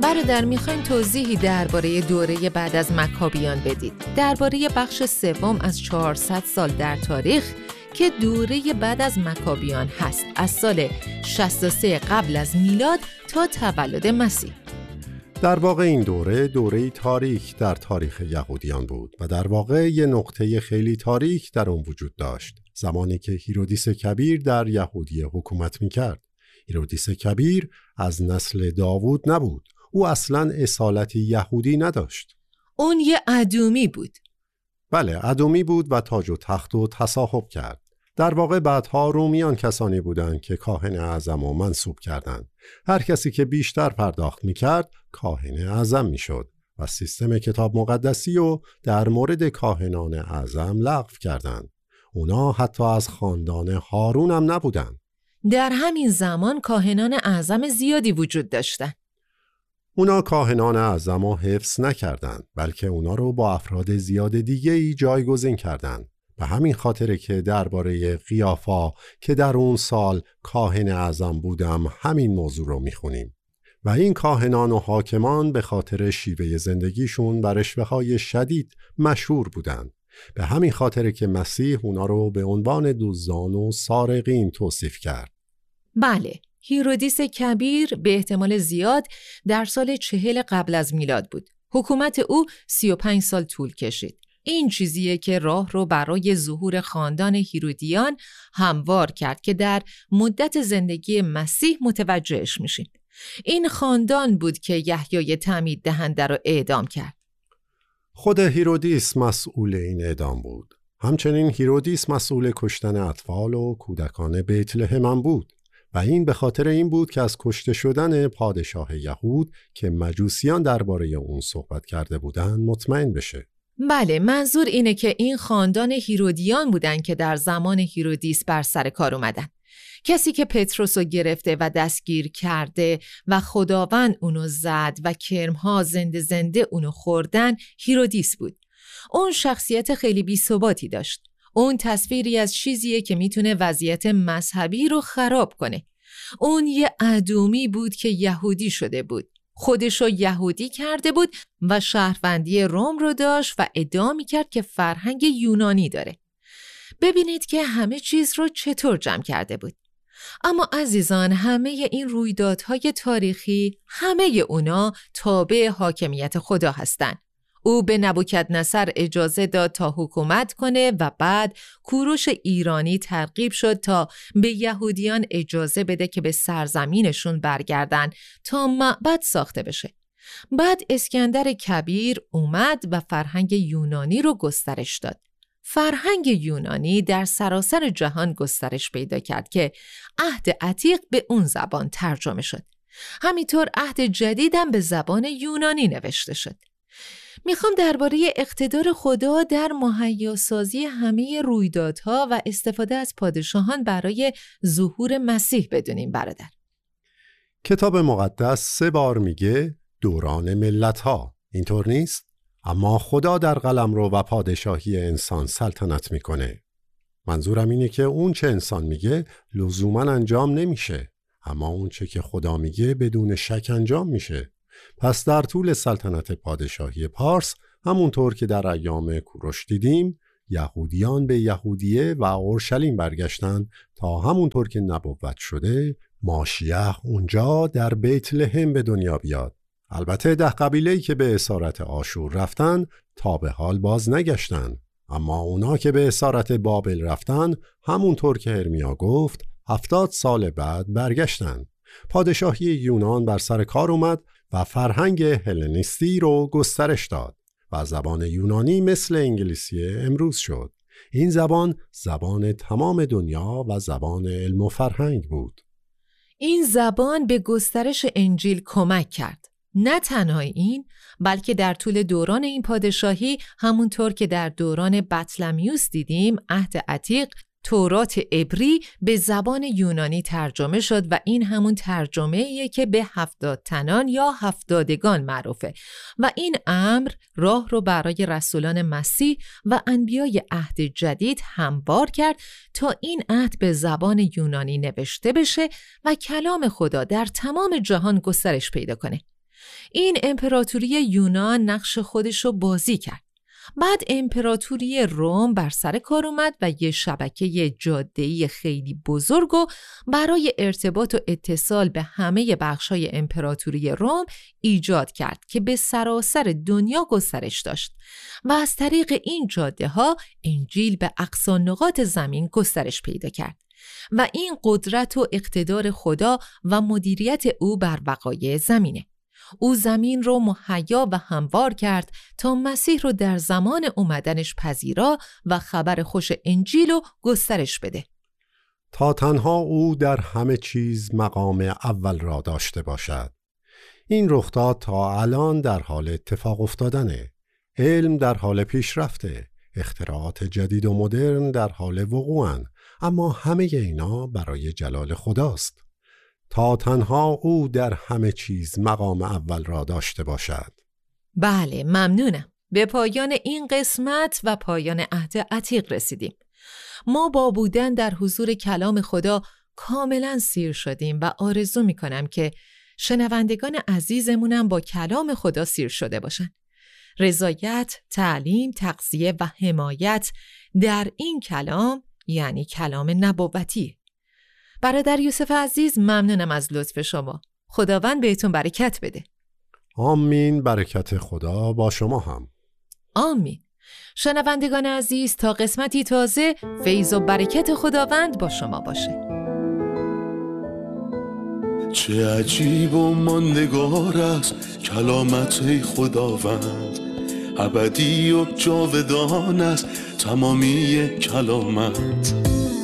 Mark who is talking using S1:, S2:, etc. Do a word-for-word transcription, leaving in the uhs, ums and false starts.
S1: برادر میخوایم توضیحی درباره دوره بعد از مکابیان بدید. درباره بخش سوم از چهارصد سال در تاریخ که دوره بعد از مکابیان هست، از سال شصت و سه قبل از میلاد تا تولد مسیح.
S2: در واقع این دوره دوره تاریک در تاریخ یهودیان بود و در واقع یه نقطه خیلی تاریک در اون وجود داشت. زمانی که هیرودیس کبیر در یهودیه حکومت میکرد. هیرودیس کبیر از نسل داوود نبود. او اصلاً اصالت یهودی نداشت.
S1: اون یه ادومی بود.
S2: بله، ادومی بود و تاج و تخت و تصاحب کرد. در واقع بعدها رومیان کسانی بودند که کاهن اعظم و منصوب کردند. هر کسی که بیشتر پرداخت میکرد کاهن اعظم میشد و سیستم کتاب مقدسی رو در مورد کاهنان اعظم لغو کردند. اونا حتی از خاندان هارون هم نبودند.
S1: در همین زمان کاهنان اعظم زیادی وجود داشتند.
S2: اونا کاهنان اعظم رو حفظ نکردند، بلکه اونا رو با افراد زیاد دیگه ای جایگزین کردند. به همین خاطره که درباره قیافا که در اون سال کاهن اعظم بودم همین موضوع رو میخونیم. و این کاهنان و حاکمان به خاطر شیوه زندگیشون و رشوه‌های شدید مشهور بودند. به همین خاطره که مسیح اونا رو به عنوان دزدان و سارقین توصیف کرد.
S1: بله، هیرودیس کبیر به احتمال زیاد در سال چهل قبل از میلاد بود. حکومت او سی و پنج سال طول کشید. این چیزیه که راه رو برای ظهور خاندان هیرودیان هموار کرد که در مدت زندگی مسیح متوجهش میشیم. این خاندان بود که یحیای تعمید دهنده رو اعدام کرد.
S2: خود هیرودیس مسئول این اعدام بود. همچنین هیرودیس مسئول کشتن اطفال و کودکان بیت لحم بود. و این به خاطر این بود که از کشته شدن پادشاه یهود که مجوسیان درباره اون صحبت کرده بودند مطمئن بشه.
S1: بله، منظور اینه که این خاندان هیرودیان بودن که در زمان هیرودیس بر سر کار اومدن. کسی که پتروس رو گرفته و دستگیر کرده و خداوند اونو زد و کرمها زنده زنده اونو خوردن هیرودیس بود. اون شخصیت خیلی بی‌ثباتی داشت. اون تصویری از چیزیه که میتونه وضعیت مذهبی رو خراب کنه. اون یه ادومی بود که یهودی شده بود. خودشو یهودی کرده بود و شهروندی روم رو داشت و ادعا میکرد که فرهنگ یونانی داره. ببینید که همه چیز رو چطور جمع کرده بود. اما عزیزان، همه این رویدادهای تاریخی، همه اونا تابع حاکمیت خدا هستن. او به نبوکدنصر اجازه داد تا حکومت کنه و بعد کوروش ایرانی ترغیب شد تا به یهودیان اجازه بده که به سرزمینشون برگردن تا معبد ساخته بشه. بعد اسکندر کبیر اومد و فرهنگ یونانی رو گسترش داد. فرهنگ یونانی در سراسر جهان گسترش پیدا کرد که عهد عتیق به اون زبان ترجمه شد. همینطور عهد جدیدم به زبان یونانی نوشته شد. میخوام درباره اقتدار خدا در مهیاسازی همه رویدادها و استفاده از پادشاهان برای ظهور مسیح بدونیم برادر.
S2: کتاب مقدس سه بار میگه دوران ملت‌ها. اینطور نیست؟ اما خدا در قلمرو و پادشاهی انسان سلطنت میکنه. منظورم اینه که اون چه انسان میگه لزوماً انجام نمیشه، اما اون چه که خدا میگه بدون شک انجام میشه. پس در طول سلطنت پادشاهی پارس، همونطور که در ایام کوروش دیدیم، یهودیان به یهودیه و اورشلیم برگشتن تا همونطور که نبوت شده ماشیح اونجا در بیت لحم به دنیا بیاد. البته ده قبیله‌ای که به اسارت آشور رفتن تا به حال باز نگشتن، اما اونا که به اسارت بابل رفتن همونطور که ارمیا گفت هفتاد سال بعد برگشتن. پادشاهی یونان بر سر کار اومد و فرهنگ هلنیستی رو گسترش داد و زبان یونانی مثل انگلیسی امروز شد. این زبان زبان تمام دنیا و زبان علم و فرهنگ بود.
S1: این زبان به گسترش انجیل کمک کرد. نه تنها این، بلکه در طول دوران این پادشاهی همونطور که در دوران بطلمیوس دیدیم، عهد عتیق تورات عبری به زبان یونانی ترجمه شد و این همون ترجمه‌ایه که به هفتاد تنان یا هفتادگان معروفه و این امر راه رو برای رسولان مسیح و انبیای عهد جدید هموار کرد تا این عهد به زبان یونانی نوشته بشه و کلام خدا در تمام جهان گسترش پیدا کنه. این امپراتوری یونان نقش خودش رو بازی کرد. بعد امپراتوری روم بر سر کار اومد و یه شبکه جاده‌ای خیلی بزرگ و برای ارتباط و اتصال به همه بخش‌های امپراتوری روم ایجاد کرد که به سراسر دنیا گسترش داشت و از طریق این جاده‌ها انجیل به اقصی نقاط زمین گسترش پیدا کرد و این قدرت و اقتدار خدا و مدیریت او بر وقایع زمینه. او زمین رو مهیا و هموار کرد تا مسیح رو در زمان اومدنش پذیرا و خبر خوش انجیل رو گسترش بده.
S2: تا تنها او در همه چیز مقام اول را داشته باشد. این رخداد تا الان در حال اتفاق افتادنه. علم در حال پیشرفته، اختراعات جدید و مدرن در حال وقوعن، اما همه اینا برای جلال خداست. تا تنها او در همه چیز مقام اول را داشته باشد.
S1: بله، ممنونم. به پایان این قسمت و پایان عهد عتیق رسیدیم. ما با بودن در حضور کلام خدا کاملا سیر شدیم و آرزو میکنم که شنوندگان عزیزمونم با کلام خدا سیر شده باشن. رضایت، تعلیم، تغذیه و حمایت در این کلام یعنی کلام نبوتی. برادر یوسف عزیز، ممنونم از لطف شما. خداوند بهتون برکت بده.
S2: آمین. برکت خدا با شما هم.
S1: آمین. شنوندگان عزیز، تا قسمتی تازه، فیض و برکت خداوند با شما باشه.
S3: چه عجیب و ماندگار است کلامت خداوند، ابدی و جاودان است تمامی کلامت.